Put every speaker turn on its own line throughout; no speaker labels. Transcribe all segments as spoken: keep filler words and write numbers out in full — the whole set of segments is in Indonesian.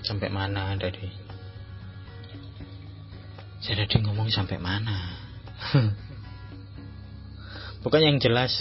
Sampai mana tadi? Saya tadi ngomong sampai mana? Pokoknya yang jelas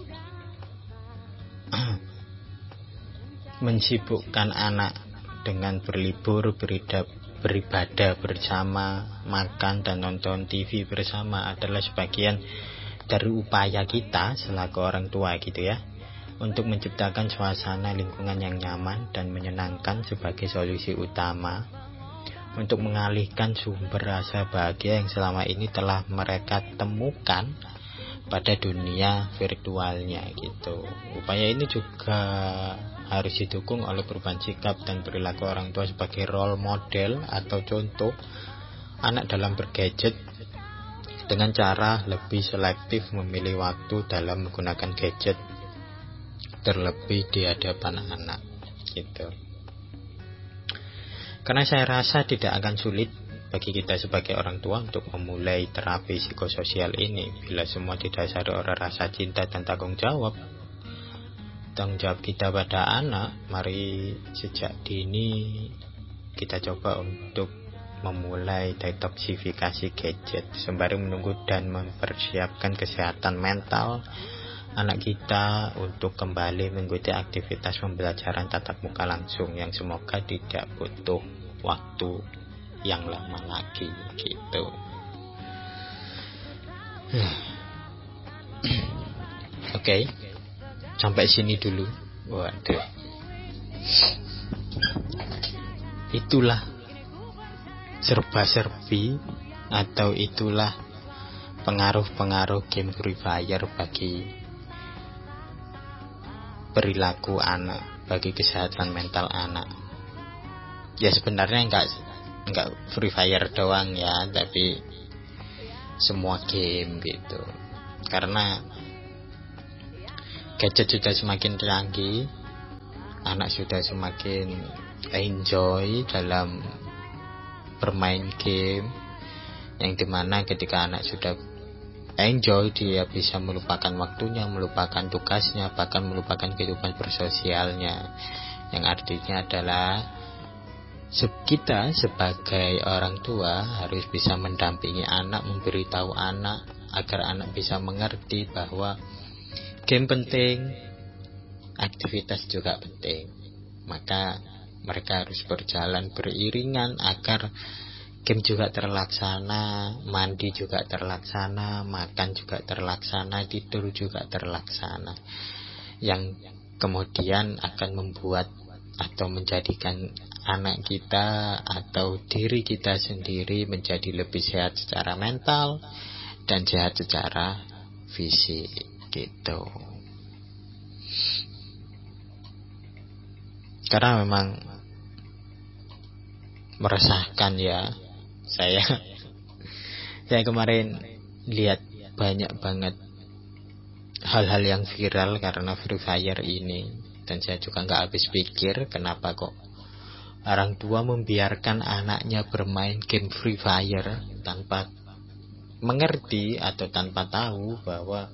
mensibukkan anak dengan berlibur, beridap, beribadah bersama, makan dan nonton T V bersama adalah sebagian dari upaya kita selaku orang tua gitu ya, untuk menciptakan suasana lingkungan yang nyaman dan menyenangkan sebagai solusi utama untuk mengalihkan sumber rasa bahagia yang selama ini telah mereka temukan pada dunia virtualnya gitu. Upaya ini juga harus didukung oleh perubahan sikap dan perilaku orang tua sebagai role model atau contoh anak dalam bergadget, dengan cara lebih selektif memilih waktu dalam menggunakan gadget, terlebih di hadapan anak gitu. Karena saya rasa tidak akan sulit bagi kita sebagai orang tua untuk memulai terapi psikososial ini bila semua didasari oleh rasa cinta dan tanggung jawab. Tanggung jawab kita pada anak, mari sejak dini kita coba untuk memulai detoksifikasi gadget sembari menunggu dan mempersiapkan kesehatan mental anak kita untuk kembali mengikuti aktivitas pembelajaran tatap muka langsung yang semoga tidak butuh waktu yang lama lagi gitu. Oke, okay. Sampai sini dulu. Waduh, itulah serba-serbi atau itulah pengaruh-pengaruh game Free Fire bagi perilaku anak, bagi kesehatan mental anak. Ya sebenarnya enggak enggak Free Fire doang ya, tapi semua game gitu. Karena gadget sudah semakin canggih, anak sudah semakin enjoy dalam bermain game, yang dimana ketika anak sudah enjoy, dia bisa melupakan waktunya, melupakan tugasnya, bahkan melupakan kehidupan bersosialnya. Yang artinya adalah kita sebagai orang tua harus bisa mendampingi anak, memberitahu anak agar anak bisa mengerti bahwa game penting, aktivitas juga penting. Maka mereka harus berjalan beriringan agar game juga terlaksana, mandi juga terlaksana, makan juga terlaksana, tidur juga terlaksana. Yang kemudian akan membuat atau menjadikan anak kita atau diri kita sendiri menjadi lebih sehat secara mental dan sehat secara fisik gitu. Karena memang meresahkan ya, saya saya kemarin lihat banyak banget hal-hal yang viral karena Free Fire ini, dan saya juga nggak habis pikir kenapa kok orang tua membiarkan anaknya bermain game Free Fire tanpa mengerti atau tanpa tahu bahwa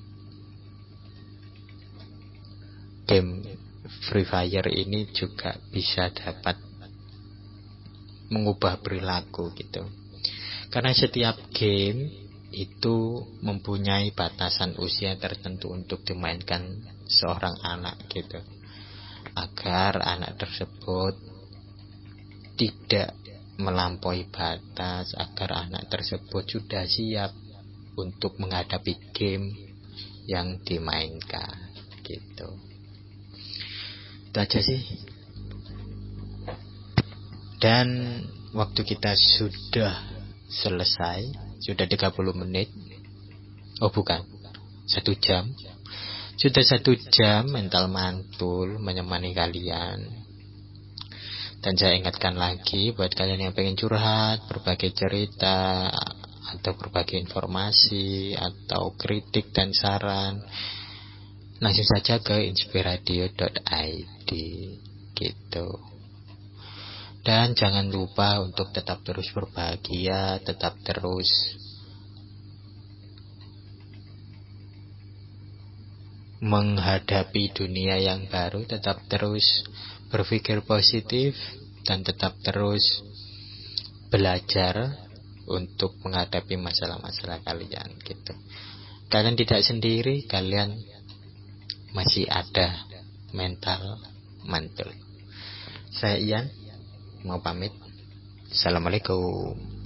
game Free Fire ini juga bisa dapat mengubah perilaku gitu. Karena setiap game itu mempunyai batasan usia tertentu untuk dimainkan seorang anak gitu, agar anak tersebut tidak melampaui batas, agar anak tersebut sudah siap untuk menghadapi game yang dimainkan gitu. Itu aja sih. Dan waktu kita sudah selesai, sudah tiga puluh menit. Oh bukan, satu jam. Sudah satu jam mental mantul menemani kalian. Dan saya ingatkan lagi buat kalian yang pengen curhat, berbagi cerita, atau berbagi informasi, atau kritik dan saran, langsung saja ke inspiradio dot i d gitu. Dan jangan lupa untuk tetap terus berbahagia, tetap terus menghadapi dunia yang baru, tetap terus berpikir positif, dan tetap terus belajar untuk menghadapi masalah-masalah kalian gitu. Kalian tidak sendiri, kalian masih ada mental mantul. Saya Ian mau pamit. Assalamualaikum.